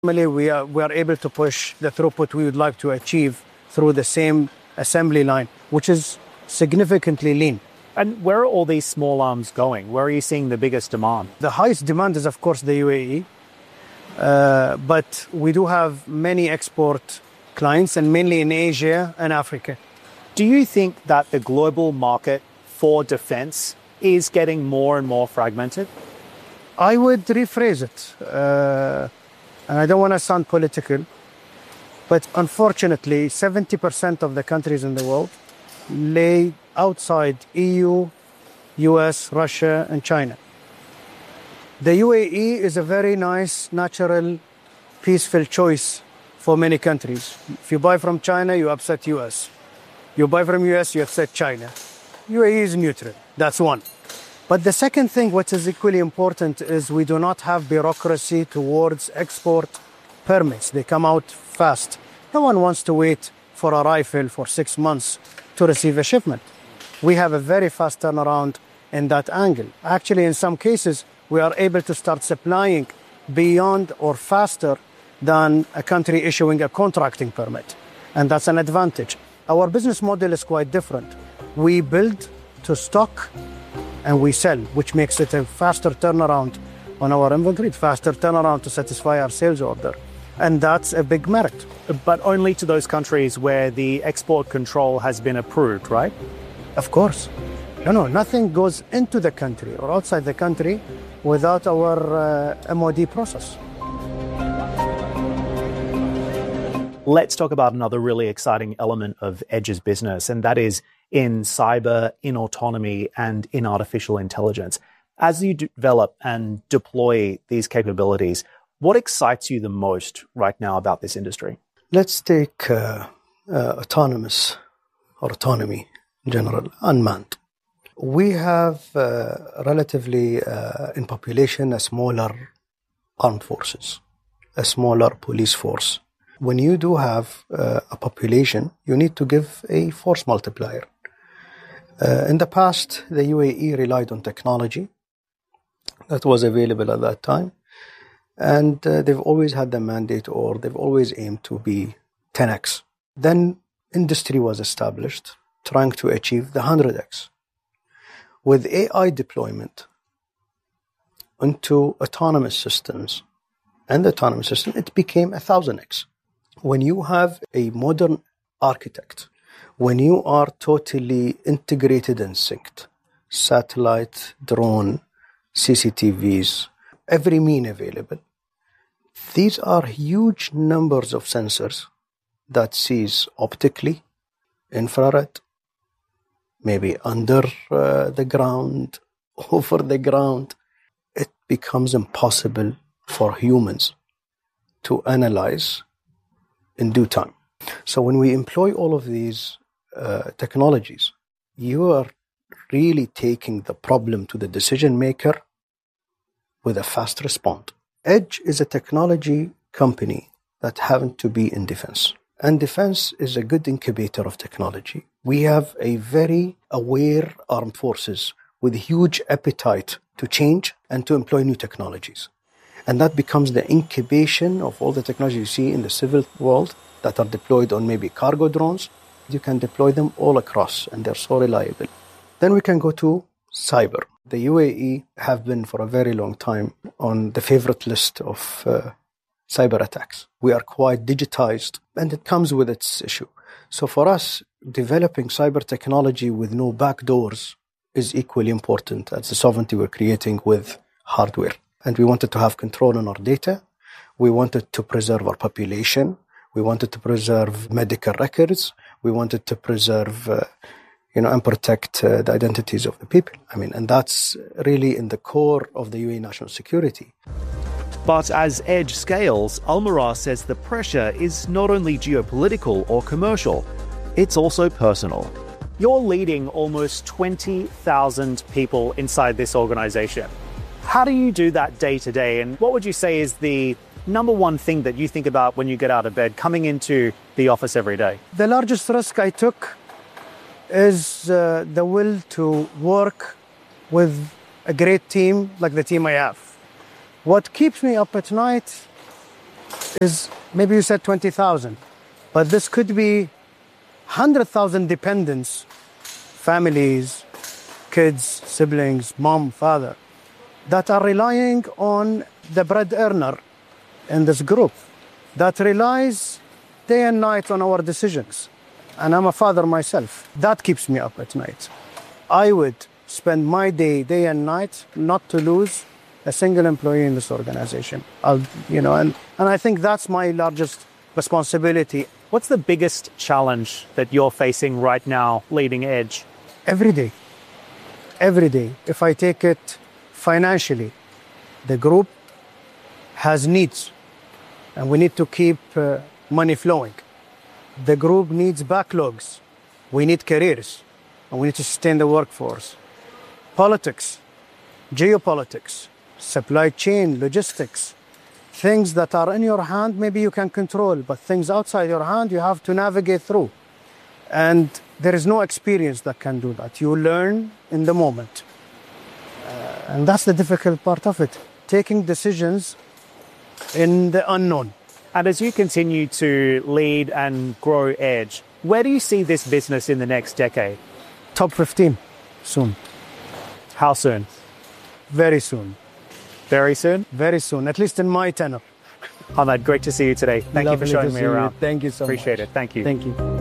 Normally, we are able to push the throughput we would like to achieve through the same assembly line, which is significantly lean. And where are all these small arms going? Where are you seeing the biggest demand? The highest demand is, of course, the UAE. But we do have many export clients, and mainly in Asia and Africa. Do you think that the global market for defense is getting more and more fragmented? I would rephrase it. And I don't want to sound political, but unfortunately, 70% of the countries in the world lay outside EU, US, Russia, and China. The UAE is a very nice, natural, peaceful choice for many countries. If you buy from China, you upset US. You buy from US, you upset China. UAE is neutral. That's one. But the second thing, which is equally important, is we do not have bureaucracy towards export permits. They come out fast. No one wants to wait for a rifle for 6 months to receive a shipment. We have a very fast turnaround in that angle. Actually, in some cases, we are able to start supplying beyond or faster than a country issuing a contracting permit. And that's an advantage. Our business model is quite different. We build to stock and we sell, which makes it a faster turnaround on our inventory, faster turnaround to satisfy our sales order. And that's a big merit. But only to those countries where the export control has been approved, right? Of course. No, nothing goes into the country or outside the country without our MOD process. Let's talk about another really exciting element of Edge's business, and that is in cyber, in autonomy, and in artificial intelligence. As you develop and deploy these capabilities, what excites you the most right now about this industry? Let's take autonomous or autonomy in general, unmanned. We have relatively in population a smaller armed forces, a smaller police force. When you do have a population, you need to give a force multiplier. In the past, the UAE relied on technology that was available at that time. And they've always had the mandate, or they've always aimed to be 10x. Then industry was established, trying to achieve the 100x. With AI deployment into autonomous systems and the autonomous system, it became 1,000x. When you have a modern architect, when you are totally integrated and synced, satellite, drone, CCTVs, every mean available, these are huge numbers of sensors that sees optically, infrared, maybe under the ground, over the ground. It becomes impossible for humans to analyze in due time. So when we employ all of these technologies, you are really taking the problem to the decision maker with a fast response. Edge is a technology company that happens to be in defense. And defense is a good incubator of technology. We have a very aware armed forces with huge appetite to change and to employ new technologies. And that becomes the incubation of all the technology you see in the civil world that are deployed on maybe cargo drones. You can deploy them all across, and they're so reliable. Then we can go to cyber. The UAE have been for a very long time on the favorite list of cyber attacks. We are quite digitized, and it comes with its issue. So for us, developing cyber technology with no backdoors is equally important as the sovereignty we're creating with hardware. And we wanted to have control on our data. We wanted to preserve our population. We wanted to preserve medical records. We wanted to preserve and protect the identities of the people. And that's really in the core of the UAE national security. But as Edge scales, Almirah says the pressure is not only geopolitical or commercial, it's also personal. You're leading almost 20,000 people inside this organization. How do you do that day to day? And what would you say is the number one thing that you think about when you get out of bed, coming into the office every day? The largest risk I took is the will to work with a great team like the team I have. What keeps me up at night is maybe you said 20,000, but this could be 100,000 dependents, families, kids, siblings, mom, father, that are relying on the bread earner in this group, that relies day and night on our decisions. And I'm a father myself. That keeps me up at night. I would spend my day and night not to lose a single employee in this organization. And I think that's my largest responsibility. What's the biggest challenge that you're facing right now, Leading Edge? Every day. Every day. If I take it financially, the group has needs, and we need to keep money flowing. The group needs backlogs. We need careers, and we need to sustain the workforce. Politics, geopolitics, supply chain, logistics, things that are in your hand, maybe you can control, but things outside your hand, you have to navigate through. And there is no experience that can do that. You learn in the moment. And that's the difficult part of it, taking decisions in the unknown. And as you continue to lead and grow Edge, where do you see this business in the next decade? Top 15 soon. How soon? Very soon. Very soon? Very soon, at least in my tenure. Ahmed, great to see you today. Thank you for showing me around. Thank you so much. Appreciate it. Thank you. Thank you.